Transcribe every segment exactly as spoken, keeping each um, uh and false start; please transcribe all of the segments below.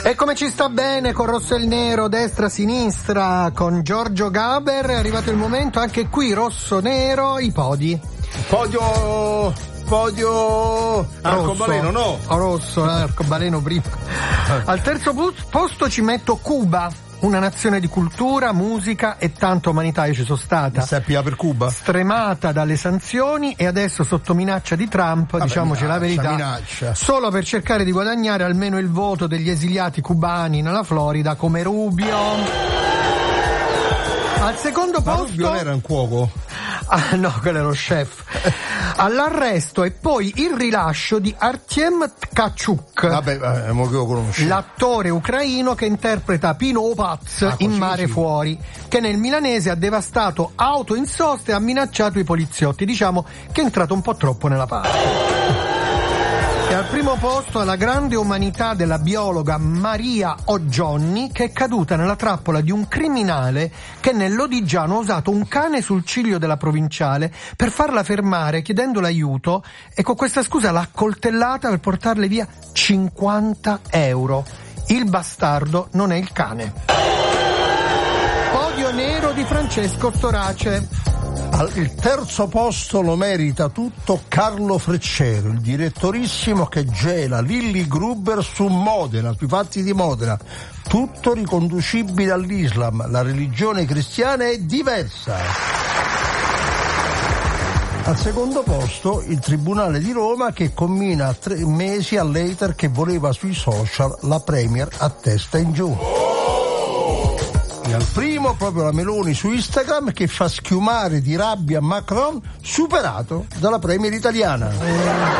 E come ci sta bene con Rosso e il Nero, destra, sinistra, con Giorgio Gaber, è arrivato il momento anche qui, Rosso, Nero, i podi. Podio, podio, arcobaleno no. Rosso, arcobaleno prima. Al terzo posto ci metto Cuba. Una nazione di cultura, musica e tanta umanità. Io ci sono stata. S P A per Cuba. Stremata dalle sanzioni e adesso sotto minaccia di Trump, Vabbè, diciamoci minaccia, la verità, minaccia. solo per cercare di guadagnare almeno il voto degli esiliati cubani nella Florida come Rubio. Al secondo Ma posto... Rubio non era un cuoco? Ah no, quello è lo chef. All'arresto e poi il rilascio di Artyom Tkachuk. Vabbè, eh, mo che lo conosci. L'attore ucraino che interpreta Pino Paz ah, in Mare sì. Fuori, che nel milanese ha devastato auto in sosta e ha minacciato i poliziotti. Diciamo che è entrato un po' troppo nella parte. E al primo posto la grande umanità della biologa Maria Oggioni, che è caduta nella trappola di un criminale che nell'Odigiano ha usato un cane sul ciglio della provinciale per farla fermare chiedendole aiuto e con questa scusa l'ha accoltellata per portarle via cinquanta euro. Il bastardo non è il cane. Podio nero di Francesco Storace. Il terzo posto lo merita tutto Carlo Freccero, il direttorissimo che gela Lilli Gruber su Modena, sui fatti di Modena. Tutto riconducibile all'Islam, la religione cristiana è diversa. Al secondo posto il Tribunale di Roma che commina tre mesi all'hater che voleva sui social la Premier a testa in giù. E al primo proprio la Meloni su Instagram che fa schiumare di rabbia Macron, superato dalla Premier italiana. Poi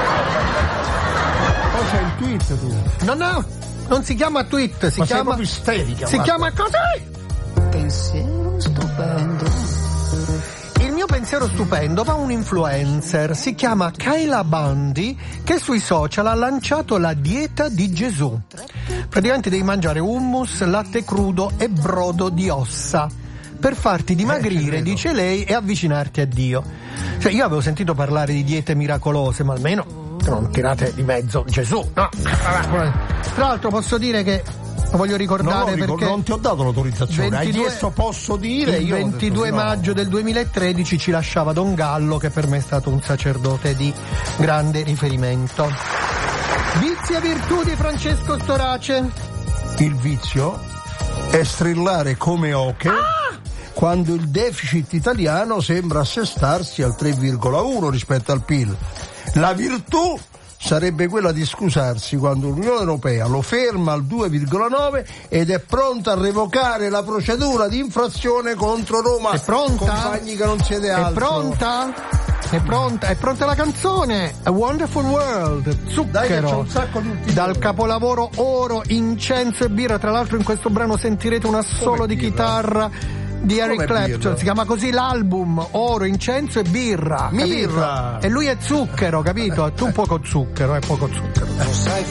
c'è il tweet tu. No, no, non si chiama tweet, si Ma chiama... sei proprio isterica. Si guarda. chiama così! Pensiero stupendo. Il mio pensiero stupendo va a un influencer, si chiama Kayla Bundy, che sui social ha lanciato la dieta di Gesù. Praticamente devi mangiare hummus, latte crudo e brodo di ossa per farti dimagrire, eh, dice lei, e avvicinarti a Dio. Cioè io avevo sentito parlare di diete miracolose, ma almeno non tirate di mezzo Gesù, no? Tra l'altro posso dire che lo voglio ricordare, no, no, perché non ti ho dato l'autorizzazione, ventidue, hai chiesto posso dire, il io ventidue detto, no. maggio del duemilatredici ci lasciava Don Gallo, che per me è stato un sacerdote di grande riferimento. Vizi e virtù di Francesco Storace. Il vizio è strillare come oche ah! quando il deficit italiano sembra assestarsi al tre virgola uno rispetto al P I L. La virtù sarebbe quella di scusarsi quando l'Unione Europea lo ferma al due virgola nove ed è pronta a revocare la procedura di infrazione contro Roma. È pronta? Compagni che non siete altro. È pronta? È pronta? È pronta la canzone A Wonderful World, Zucchero. Dai che c'è un sacco di ultimi. Dal capolavoro Oro, Incenso e Birra. Tra l'altro in questo brano sentirete un assolo di chitarra di Eric Clapton, birra? Si chiama così l'album, Oro, Incenso e Birra, Mirra. Capito? E lui è zucchero, capito? Tu poco zucchero, è poco zucchero.